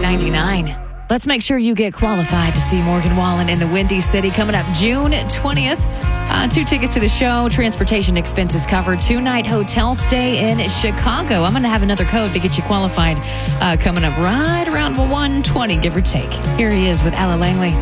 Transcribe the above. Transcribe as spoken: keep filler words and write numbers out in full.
ninety-nine. Let's make sure you get qualified to see Morgan Wallen in the Windy City coming up June twentieth. Uh, two tickets to the show, transportation expenses covered, two-night hotel stay in Chicago. I'm going to have another code to get you qualified uh, coming up right around one twenty, give or take. Here he is with Ella Langley.